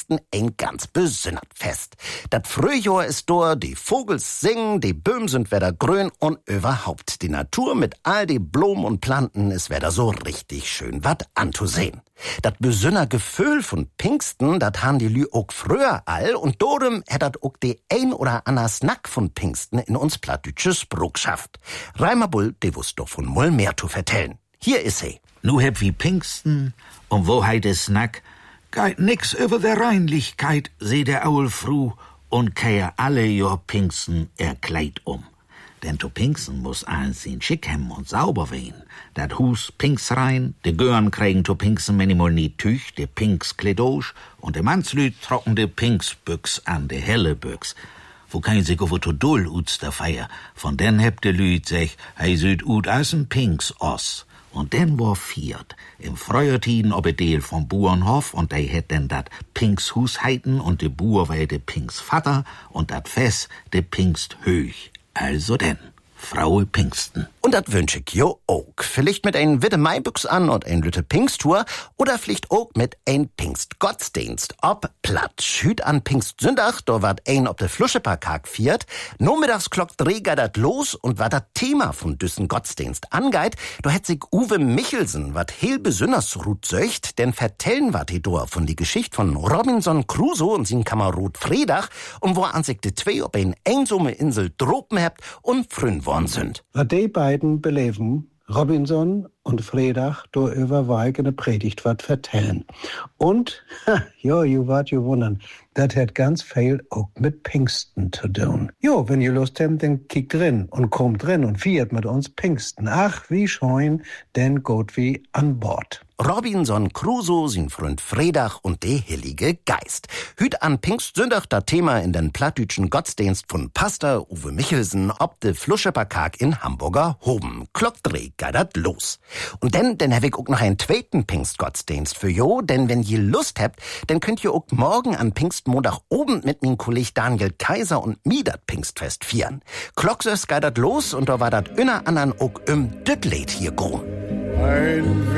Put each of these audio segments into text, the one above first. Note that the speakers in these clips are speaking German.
Pfingsten ein ganz besünnert Fest. Dat Frühjahr ist dor, die Vogels singen, die Böhm sind wieder grün und überhaupt die Natur mit all die Blumen und Planten ist wieder so richtig schön wat anzusehen. Dat besünner Gefühl von Pfingsten, dat han die Lü ook früher all und dorem hättet ook die ein oder ander Snack von Pfingsten in uns plattdütsches Bruck schafft. Reimer Bull, die wusst doch von Mull mehr zu vertellen. Hier is sie. Nu heb wie Pfingsten, und wo heit de Snack, geit nix über der Reinlichkeit, seh der Aul fru, und kehr alle Jahr Pfingsten erkleid um. Denn zu Pfingsten muss eins ihn schick hem und sauber wehen. Dat Hus pinksrein, de Gören kriegen zu Pfingsten manchmal nie Tüch, de Pinkskledosch, und de Mannslüt trocken de Pinksbüchs an de helle Büchs. Wo kein sich over to dull uts der Feier, von den heb de Lüt sech, hei süd ut as en Pinks os. Und den war viert, im Freuertiden ob Deel vom Burenhof, und dei hätt denn dat Pinkshus heiten, und de Buer wei de Pinksvater, und dat Fess de Pingsthöch. Also denn, Frau Pfingsten. Und dat wünsch ich jo ook. Vielleicht mit ein Witte Maibüchs an und ein Lütte Pfingsttour oder vielleicht ook mit ein Pfingstgottesdienst. Ob platt. Hüt an Pfingstsündach, da wart ein ob de Fluscheparkag viert. Nachmittags klock 3 geht dat los und wat dat Thema von düssen Gottesdienst angeit, da hätt sich Uwe Michelsen wat heel besünders rut söcht, denn vertellen wat he dor von die Geschichte von Robinson Crusoe und sin Kamerad Fredach und wo an sich de zwei ob ein einsame Insel dropen hebt und frün worden sind. Wat die beiden beleven, Robinson und Fredach, do über weigene Predigt wat vertellen. Und, jo, you wart ju wundern, dat hat ganz viel auch mit Pfingsten zu tun. Jo, wenn ihr Lust habt, dann kickt drin und kommt drin und feiert mit uns Pfingsten. Ach, wie scheun, denn geht wie an Bord. Robinson Crusoe, sin Freund Fredach und de Heilige Geist. Hüt an Pfingstsündach dat Thema in den plattdütschen Gottesdienst von Pastor Uwe Michelsen ob de Fluscheparkag in Hamburger Hoben. Klock 3 geht dat los. Und denn hab ich auch noch einen zweiten Pfingstgottesdienst für jo, denn wenn ihr Lust habt, dann könnt ihr auch morgen an Pfingstmontag oben mit min Kolleg Daniel Kaiser und mi dat Pfingstfest feiern. Klock 6 geht dat los und da war dat inner andern auch Düttlet hier go. Ein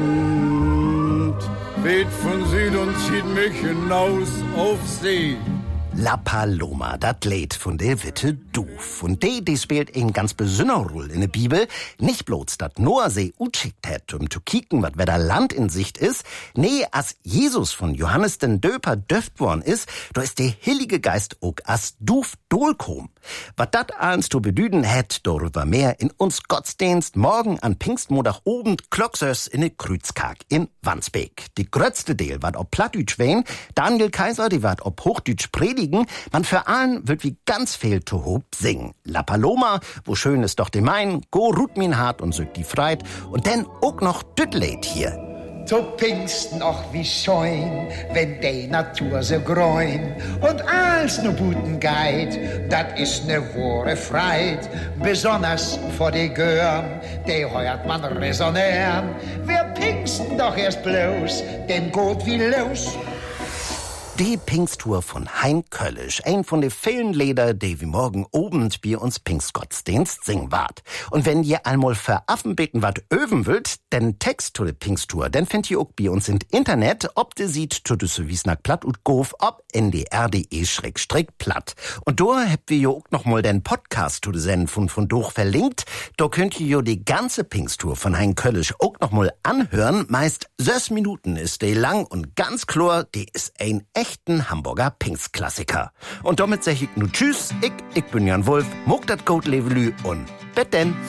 Wind weht von Süd und zieht mich hinaus auf See. La Paloma, dat Lied von der Witte Duf. Und die spielt ein ganz besonderer Rolle in der Bibel. Nicht bloß, dat Noah sie utschickt hat, zu kicken, wat wer Land in Sicht ist. Nee, as Jesus von Johannes den Döper döft worden ist, da ist der Heilige Geist auch as Duf dolkom. Wat dat eins zu bedüden hätt, darüber mehr in uns Gottesdienst morgen an Pfingstmontag oben Klocksös in de Krützkag in Wandsbek. Die grötzte Deel wat ob Plattdütsch wehen, Daniel Kaiser, die wat ob Hochdütsch predigen, man für allen wird wie ganz viel zu hob singen. La Paloma, wo schön ist doch de Main, go ruht min hart und sögt die Freit und denn ook noch Düttlet hier. Zu Pfingsten auch wie scheun, wenn die Natur so gräun und als nu guten Geit, dat is ne wahre Freit, besonders vor die Gören, die heuert man resonieren. Wer Pfingsten doch erst bloß, dem geht wie los. Die Pfingsttour von Hein Köllisch, ein von den vielen Lieder, die wir morgen oben bei uns Pfingstgottesdienst singen wart. Und wenn ihr einmal für Affen beten wat öven wollt, den Text zu der Pfingsttour, den findet ihr auch bei uns im Internet, ob de sieht zu düsse Wiesnack platt und gof, ob ndr.de/platt. Und da habt wir jo auch noch mal den Podcast zu de Senden von Doch verlinkt. Da könnt ihr jo die ganze Pfingsttour von Hein Köllisch auch noch mal anhören. Meist 6 Minuten ist die lang und ganz klar, die ist ein echten Hamburger Pfingstklassiker. Und damit sag ich nur tschüss, ich bin Jan Wolf, mogt dat Goat Levelü und bet denn.